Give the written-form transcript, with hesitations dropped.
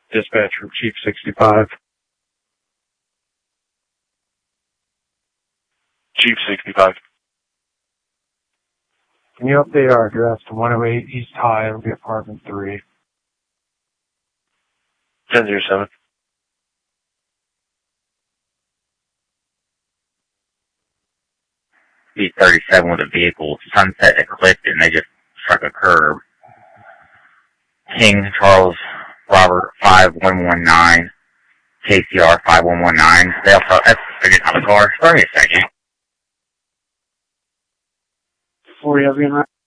Dispatch from Chief 65. Chief 65. Can you update our address to 108 East High? It'll be apartment 3. 10-07. B-37 with a vehicle. Sunset Eclipse, and they just struck a curb. King Charles Robert 5119. KCR 5119. They also, I just have a car. Spare me a second. 40 Evian, right?